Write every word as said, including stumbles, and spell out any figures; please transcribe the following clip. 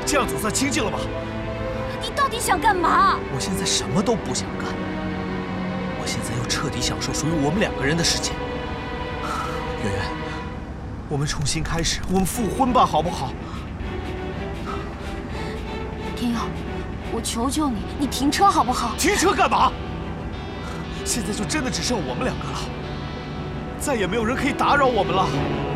这样总算清静了吧？ 你到底想干嘛？ 我现在什么都不想干，我现在要彻底享受属于我们两个人的时间。圆圆，我们重新开始，我们复婚吧，好不好？ 天佑，我求求你，你停车好不好？ 停车干嘛？现在就真的只剩我们两个了，再也没有人可以打扰我们了。